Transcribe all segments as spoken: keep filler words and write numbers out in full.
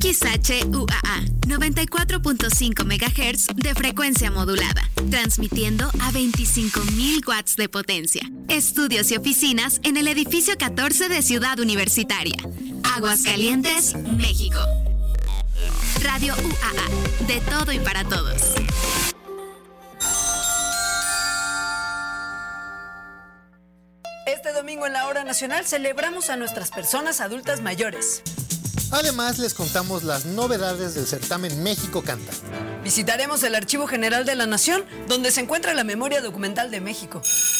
X H U A A, noventa y cuatro punto cinco megahertz de frecuencia modulada, transmitiendo a veinticinco mil watts de potencia. Estudios y oficinas en el edificio catorce de Ciudad Universitaria. Aguascalientes, México. Radio U A A, de todo y para todos. Este domingo en la Hora Nacional celebramos a nuestras personas adultas mayores. Además, les contamos las novedades del certamen México Canta. Visitaremos el Archivo General de la Nación, donde se encuentra la memoria documental de México.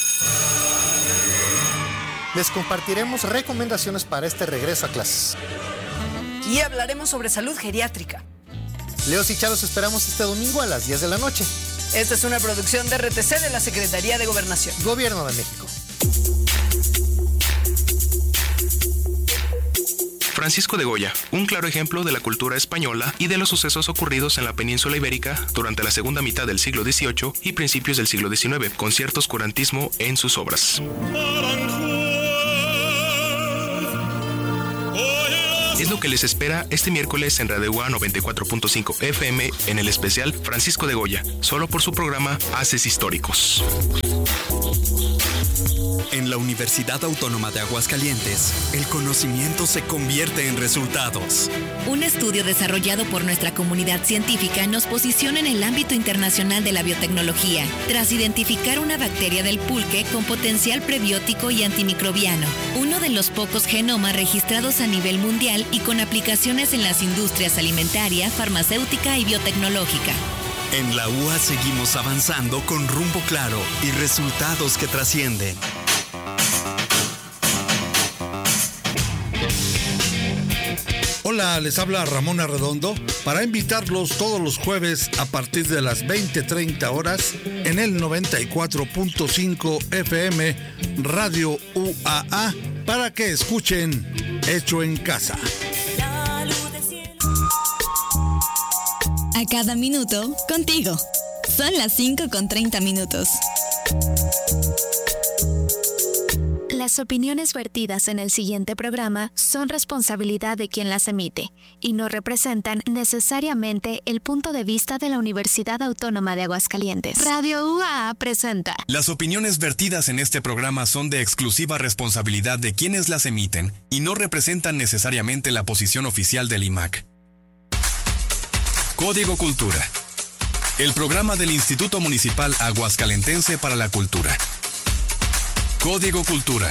Les compartiremos recomendaciones para este regreso a clases. Y hablaremos sobre salud geriátrica. Leos y Charos esperamos este domingo a las diez de la noche. Esta es una producción de R T C de la Secretaría de Gobernación. Gobierno de México. Francisco de Goya, un claro ejemplo de la cultura española y de los sucesos ocurridos en la península ibérica durante la segunda mitad del siglo dieciocho y principios del siglo diecinueve, con cierto oscurantismo en sus obras. Es lo que les espera este miércoles en Radio U A noventa y cuatro punto cinco F M en el especial Francisco de Goya, solo por su programa Haces Históricos. En la Universidad Autónoma de Aguascalientes, el conocimiento se convierte en resultados. Un estudio desarrollado por nuestra comunidad científica nos posiciona en el ámbito internacional de la biotecnología, tras identificar una bacteria del pulque con potencial prebiótico y antimicrobiano, uno de los pocos genomas registrados a nivel mundial y con aplicaciones en las industrias alimentaria, farmacéutica y biotecnológica. En la U A seguimos avanzando con rumbo claro y resultados que trascienden. Hola, les habla Ramón Arredondo para invitarlos todos los jueves a partir de las veinte treinta horas en el noventa y cuatro punto cinco F M Radio U A A para que escuchen Hecho en Casa. A cada minuto, contigo. Son las cinco con treinta minutos. Las opiniones vertidas en el siguiente programa son responsabilidad de quien las emite y no representan necesariamente el punto de vista de la Universidad Autónoma de Aguascalientes. Radio U A A presenta. Las opiniones vertidas en este programa son de exclusiva responsabilidad de quienes las emiten y no representan necesariamente la posición oficial del I M A C. Código Cultura. El programa del Instituto Municipal Aguascalentense para la Cultura. Código Cultura.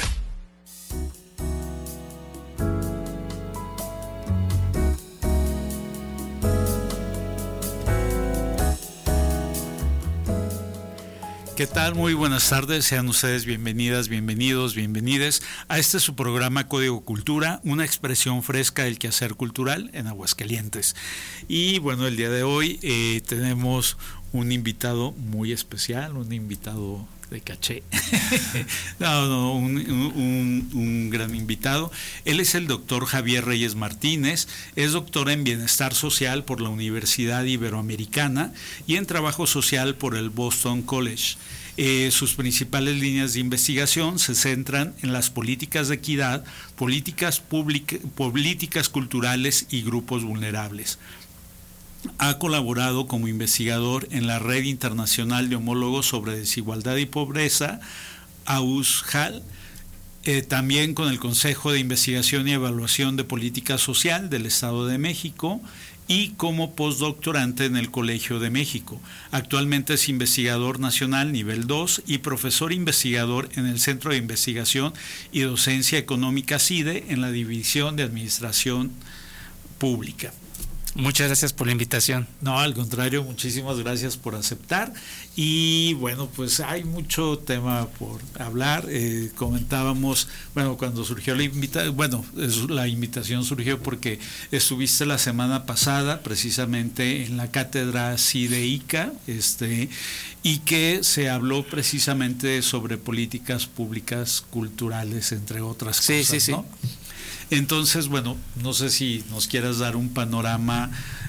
¿Qué tal? Muy buenas tardes, sean ustedes bienvenidas, bienvenidos, bienvenides a este su programa Código Cultura, una expresión fresca del quehacer cultural en Aguascalientes. Y bueno, el día de hoy eh, tenemos un invitado muy especial, un invitado de caché. no, no, un, un, un gran invitado. Él es el doctor Javier Reyes Martínez, es doctor en Bienestar Social por la Universidad Iberoamericana y en Trabajo Social por el Boston College. Eh, sus principales líneas de investigación se centran en las políticas de equidad, políticas públicas, políticas culturales y grupos vulnerables. Ha colaborado como investigador en la Red Internacional de Homólogos sobre Desigualdad y Pobreza, A U S H A L, eh, también con el Consejo de Investigación y Evaluación de Política Social del Estado de México y como postdoctorante en el Colegio de México. Actualmente es investigador nacional nivel dos y profesor investigador en el Centro de Investigación y Docencia Económica C I D E en la División de Administración Pública. Muchas gracias por la invitación. No, al contrario, muchísimas gracias por aceptar. Y bueno, pues hay mucho tema por hablar. Eh, comentábamos, bueno, cuando surgió la invitación, bueno, la invitación surgió porque estuviste la semana pasada precisamente en la cátedra C I D E I C A, este, y que se habló precisamente sobre políticas públicas culturales, entre otras cosas, sí, sí, ¿no? Sí. Entonces, bueno, no sé si nos quieras dar un panorama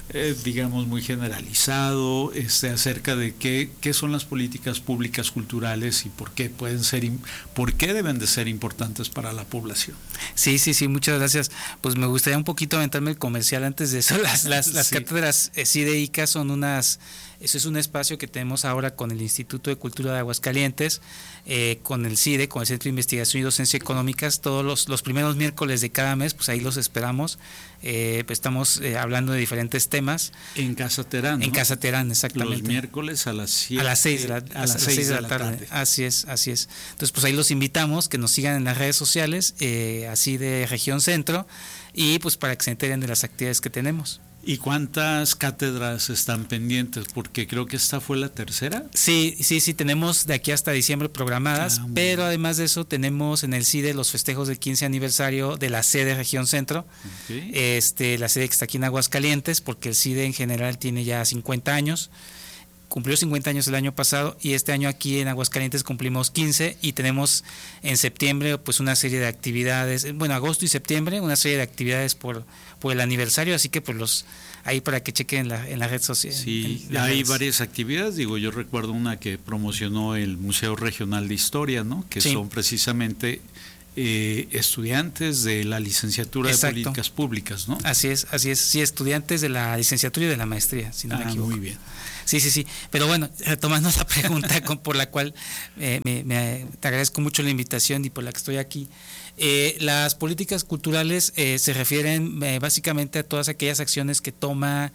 eh, digamos, muy generalizado este, acerca de qué, qué son las políticas públicas culturales y por qué pueden ser, por qué deben de ser importantes para la población. Sí, sí, sí, muchas gracias. Pues me gustaría un poquito aventarme el comercial antes de eso. Las, las, las sí. cátedras eh, C I D E I C A son unas... Eso es un espacio que tenemos ahora con el Instituto de Cultura de Aguascalientes, eh, con el C I D E, con el Centro de Investigación y Docencia Económicas, todos los, los primeros miércoles de cada mes, pues ahí los esperamos. Eh, pues estamos eh, hablando de diferentes temas. En Casa Terán, ¿no? En Casa Terán, exactamente. Los miércoles a las siete, a las seis de la, a las seis de la tarde. tarde. Así es, así es. Entonces, pues ahí los invitamos, que nos sigan en las redes sociales, eh, así de Región Centro, y pues para que se enteren de las actividades que tenemos. ¿Y cuántas cátedras están pendientes? Porque creo que esta fue la tercera. Sí, sí, sí, tenemos de aquí hasta diciembre programadas, ah, pero bien. Además de eso tenemos en el C I D E los festejos del quince aniversario de la sede Región Centro, okay. este, la sede que está aquí en Aguascalientes, porque el C I D E en general tiene ya cincuenta años, cumplió cincuenta años el año pasado y este año aquí en Aguascalientes cumplimos quince y tenemos en septiembre pues una serie de actividades, bueno, agosto y septiembre, una serie de actividades por por el aniversario, así que pues los ahí para que chequen en la, en la red social. Sí, hay redes. Varias actividades, digo, yo recuerdo una que promocionó el Museo Regional de Historia, ¿no? Que sí. Son precisamente eh, estudiantes de la licenciatura Exacto. de Políticas Públicas, ¿no? Así es, así es, sí, estudiantes de la licenciatura y de la maestría, si no ah, me equivoco. Muy bien. Sí, sí, sí, pero bueno, retomando la pregunta con, por la cual eh, me, me te agradezco mucho la invitación y por la que estoy aquí. Eh, las políticas culturales eh, se refieren eh, básicamente a todas aquellas acciones que toma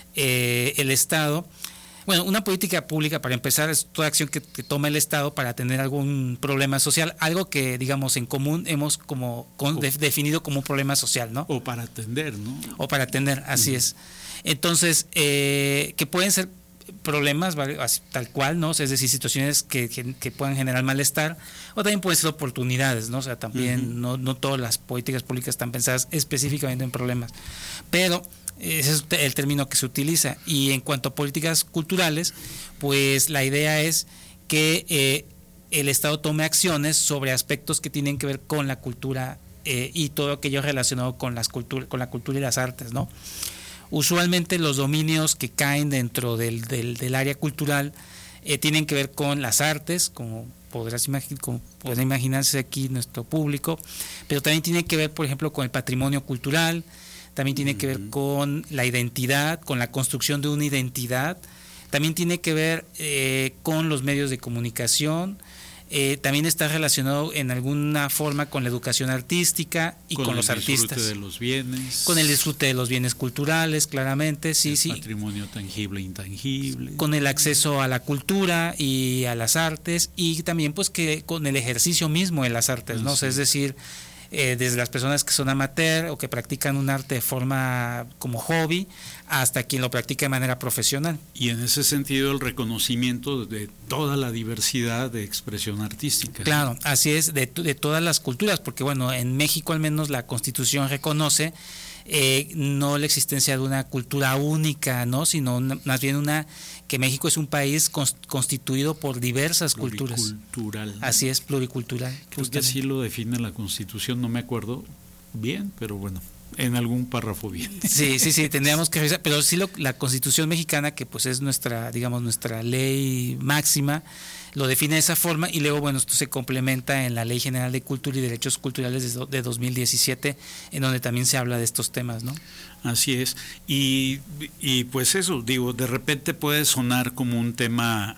eh, el Estado. Bueno, una política pública, para empezar, es toda acción que, que toma el Estado para tener algún problema social, algo que, digamos, en común hemos como con, de, definido como un problema social, ¿no? O para atender, ¿no? O para atender, así uh-huh. es. Entonces, eh, que pueden ser problemas tal cual, ¿no? Es decir, situaciones que, que, que puedan generar malestar, o también pueden ser oportunidades, ¿no? O sea, también uh-huh. no, no todas las políticas públicas están pensadas específicamente en problemas, pero ese es el término que se utiliza. Y en cuanto a políticas culturales, pues la idea es que eh, el Estado tome acciones sobre aspectos que tienen que ver con la cultura eh, y todo aquello relacionado con las cultura, con la cultura y las artes, ¿no? Usualmente los dominios que caen dentro del, del, del área cultural eh, tienen que ver con las artes, como podrás imagi- como podrá imaginarse aquí nuestro público, pero también tiene que ver, por ejemplo, con el patrimonio cultural, también tiene que ver con la identidad, con la construcción de una identidad, también tiene que ver eh, con los medios de comunicación, eh, también está relacionado en alguna forma con la educación artística y con, con los artistas. Con el disfrute de los bienes. Con el disfrute de los bienes culturales, claramente, sí, el sí. Patrimonio tangible e intangible. Con el acceso a la cultura y a las artes, y también pues que con el ejercicio mismo de las artes, ¿no? Sí. O sea, es decir, eh, desde las personas que son amateur o que practican un arte de forma como hobby, hasta quien lo practica de manera profesional. Y en ese sentido el reconocimiento de toda la diversidad de expresión artística. Claro, así es, de, de todas las culturas, porque bueno, en México al menos la Constitución reconoce eh, no la existencia de una cultura única, no, sino una, más bien una que México es un país constituido por diversas culturas. Pluricultural. Así es, pluricultural. Creo que así lo define la Constitución, no me acuerdo bien, pero bueno, en algún párrafo bien. Sí, sí, sí, tendríamos que revisar, pero sí lo, la Constitución mexicana, que pues es nuestra, digamos, nuestra ley máxima, lo define de esa forma, y luego, bueno, esto se complementa en la Ley General de Cultura y Derechos Culturales de dos mil diecisiete, en donde también se habla de estos temas, ¿no? Así es, y, y pues eso, digo, de repente puede sonar como un tema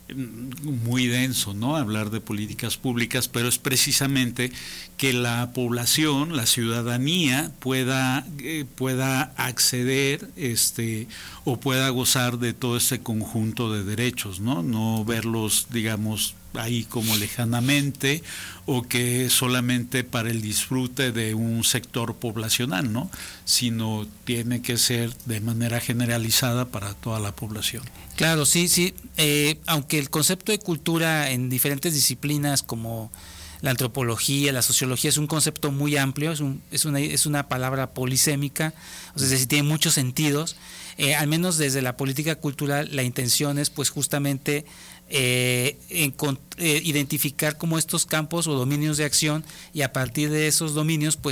muy denso, ¿no? Hablar de políticas públicas, pero es precisamente que la población, la ciudadanía pueda eh, pueda acceder este o pueda gozar de todo este conjunto de derechos, ¿no? No verlos, digamos, ahí como lejanamente, o que solamente para el disfrute de un sector poblacional, ¿no? Sino tiene que ser de manera generalizada para toda la población. Claro, sí, sí. Eh, aunque el concepto de cultura en diferentes disciplinas como la antropología, la sociología, es un concepto muy amplio, es, un, es, una, es una palabra polisémica, o sea, es decir, tiene muchos sentidos. Eh, al menos desde la política cultural, la intención es pues justamente eh, en, eh, identificar como estos campos o dominios de acción, y a partir de esos dominios pues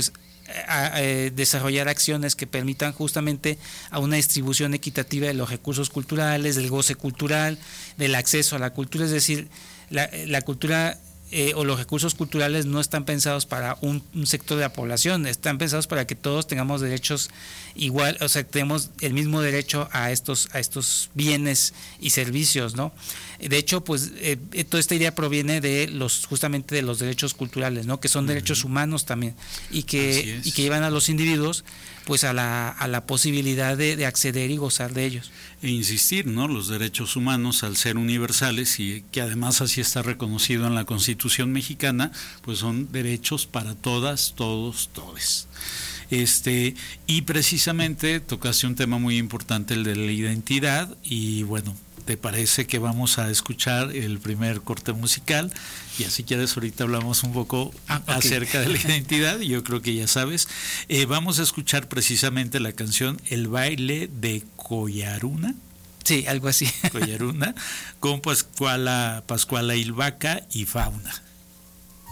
a, a, desarrollar acciones que permitan justamente a una distribución equitativa de los recursos culturales, del goce cultural, del acceso a la cultura. Es decir, la, la cultura eh, o los recursos culturales no están pensados para un, un sector de la población, están pensados para que todos tengamos derechos igual, o sea, tenemos el mismo derecho a estos a estos bienes y servicios, ¿no? De hecho, pues eh, toda esta idea proviene de los justamente de los derechos culturales, ¿no? Que son uh-huh. derechos humanos también y que y que llevan a los individuos pues a la a la posibilidad de, de acceder y gozar de ellos. E insistir, ¿no? Los derechos humanos, al ser universales y que además así está reconocido en la Constitución mexicana, pues son derechos para todas, todos, todes. Este, y precisamente tocaste un tema muy importante, el de la identidad, y bueno, ¿te parece que vamos a escuchar el primer corte musical? Y así quieres, ahorita hablamos un poco ah, okay. acerca de la identidad, y yo creo que ya sabes. Eh, vamos a escuchar precisamente la canción El baile de Collaruna. Sí, algo así. Collaruna, con Pascuala, Pascuala Ilvaca y Fauna.